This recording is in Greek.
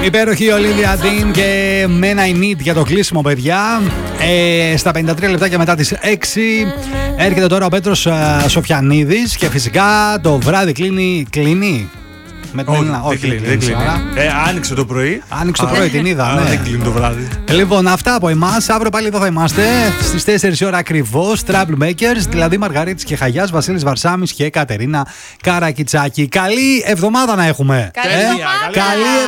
Υπέροχη Ολίβια Dean και Men I Need για το κλείσιμο, παιδιά. Στα 53 λεπτάκια μετά τις 6 έρχεται τώρα ο Πέτρος Σοφιανίδης και φυσικά το βράδυ κλείνει. Με την Έλληνα. Όχι, δεν κλείνει. Άνοιξε το πρωί. Άνοιξε το πρωί, την είδα. Ναι. Δεν κλείνει το βράδυ. Λοιπόν, αυτά από εμάς. Αύριο πάλι εδώ θα είμαστε στις 4 η ώρα ακριβώς. Troublemakers, δηλαδή Μαργαρίτης και Χαγιάς, Βασίλης Βαρσάμης και Κατερίνα Καρακιτσάκη. Καλή εβδομάδα να έχουμε. Καλή εβδομάδα. Καλή